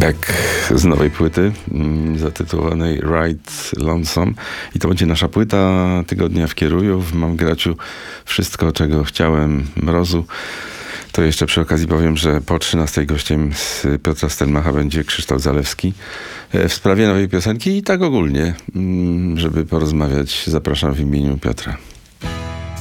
Beck z nowej płyty zatytułowanej Ride Lonesome. I to będzie nasza płyta tygodnia w Kierujów. Mam graciu wszystko, czego chciałem, mrozu. To jeszcze przy okazji powiem, że po 13 gościem z Piotra Stelmacha będzie Krzysztof Zalewski w sprawie nowej piosenki i tak ogólnie, żeby porozmawiać. Zapraszam w imieniu Piotra.